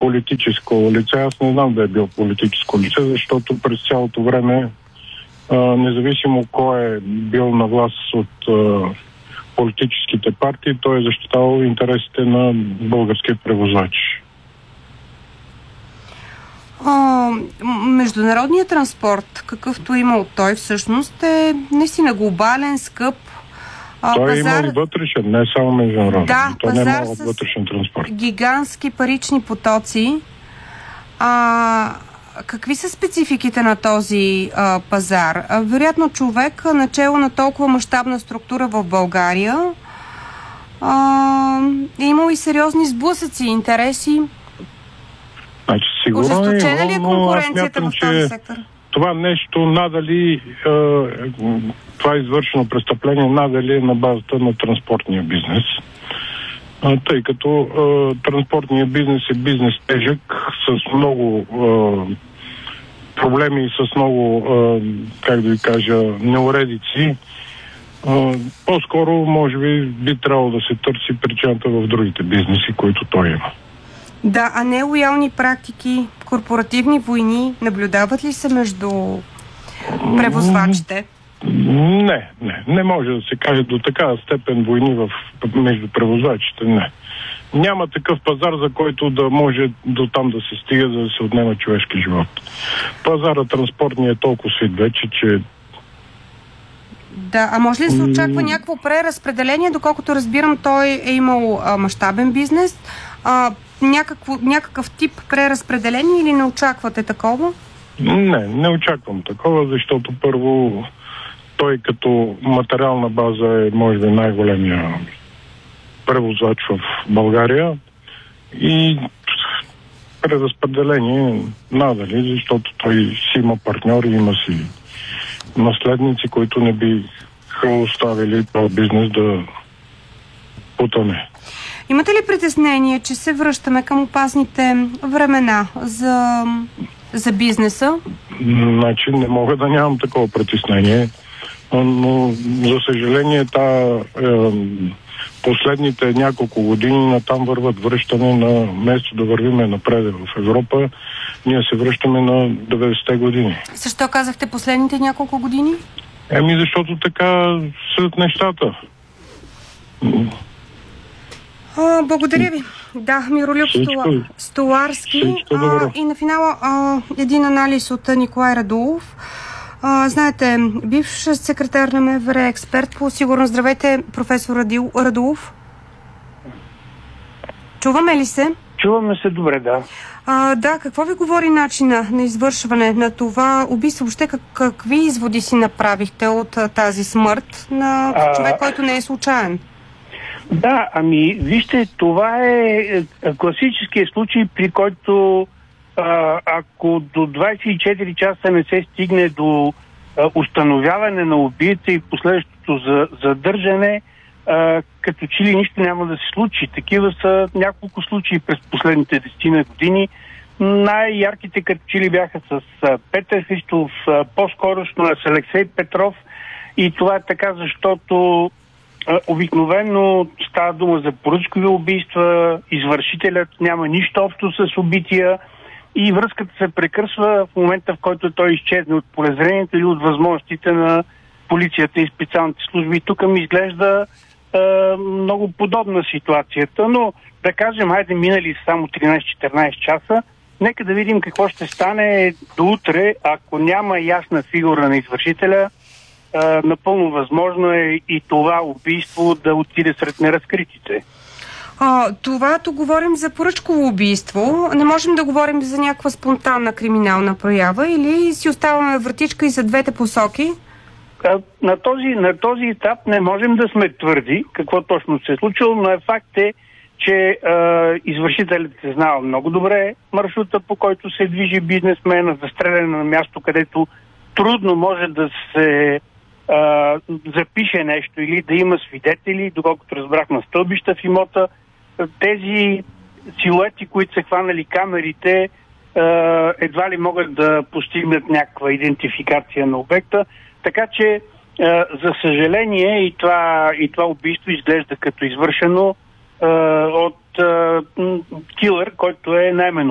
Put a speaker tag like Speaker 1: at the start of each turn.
Speaker 1: политическо лице. Аз не знам да е бил политическо лице, защото през цялото време, независимо кой е бил на власт от политическите партии, той е защитавал интересите на българския превозвач.
Speaker 2: Международният транспорт, какъвто имал той всъщност, е наистина глобален, скъп.
Speaker 1: Той има и вътрешен, не само международен.
Speaker 2: Да,
Speaker 1: той не
Speaker 2: пазар
Speaker 1: с вътрешен транспорт.
Speaker 2: Гигантски парични потоци. Какви са спецификите на този пазар? Вероятно човек начело на толкова мащабна структура в България е имал и сериозни сблъсъци, интереси.
Speaker 1: Значи, сигурно
Speaker 2: ожесточена ли е конкуренцията в този сектор?
Speaker 1: Това нещо надали, това извършено престъпление надали е на базата на транспортния бизнес. Тъй като транспортният бизнес е бизнес тежък, с много проблеми и с много, как да ви кажа, неуредици. По-скоро, може би трябвало да се търси причината в другите бизнеси, които той има.
Speaker 2: Да, а нелоялни практики, корпоративни войни, наблюдават ли се между превозвачите?
Speaker 1: Не може да се каже до такава степен войни между превозвачите, не. Няма такъв пазар, за който да може до там да се стига, за да се отнема човешки живот. Пазара транспортния е толкова свит вече, че...
Speaker 2: Да, а може ли да се очаква някакво преразпределение? Доколкото разбирам, той е имал мащабен бизнес. Някакъв тип преразпределение или не очаквате такова?
Speaker 1: Не очаквам такова, защото първо той като материална база е може би най-големия превозвач в България и преразпределение надали, защото той си има партньори, има си наследници, които не биха оставили този бизнес да потъне.
Speaker 2: Имате ли притеснение, че се връщаме към опасните времена за бизнеса?
Speaker 1: Значи не мога да нямам такова притеснение, но за съжаление последните няколко години натам върват връщане на вместо да вървиме напред в Европа, ние се връщаме на 90-те години.
Speaker 2: Защо казахте последните няколко години?
Speaker 1: Защото така са нещата.
Speaker 2: Благодаря ви. Да, Миролюб Столарски. И на финала един анализ от Николай Радулов. Знаете, бивш секретар на МВР, експерт по сигурност. Здравейте, професор Радулов. Чуваме ли се?
Speaker 3: Чуваме се добре, да.
Speaker 2: Да, какво ви говори начина на извършване на това убийство? Въобще какви изводи си направихте от тази смърт на човек, който не е случайен?
Speaker 3: Да, вижте, това е класическият случай, при който ако до 24 часа не се стигне до установяване на убийца и последващото задържане, като че ли нищо няма да се случи. Такива са няколко случаи през последните 10 години. Най-ярките като че ли бяха с Петър Христов, по-скорошно с Алексей Петров. И това е така, защото обикновено става дума за поръчкови убийства, извършителят няма нищо общо с убития и връзката се прекъсва в момента, в който той изчезне от полезрението или от възможностите на полицията и специалните служби. Тук ми изглежда много подобна ситуацията, но да кажем, минали само 13-14 часа, нека да видим какво ще стане до утре, ако няма ясна фигура на извършителя. Напълно възможно е и това убийство да отиде сред неразкритите.
Speaker 2: Това говорим за поръчково убийство. Не можем да говорим за някаква спонтанна криминална проява или си оставаме вратичка и за двете посоки?
Speaker 3: На този етап не можем да сме твърди какво точно се е случило, но факт е, че извършителят се знава много добре маршрута, по който се движи бизнесмена, застреляне на място, където трудно може да се запише нещо или да има свидетели, доколкото разбрах, на стълбища в имота. Тези силуети, които са хванали камерите, едва ли могат да постигнат някаква идентификация на обекта. Така че, за съжаление, и това убийство изглежда като извършено от килър, който е най-именно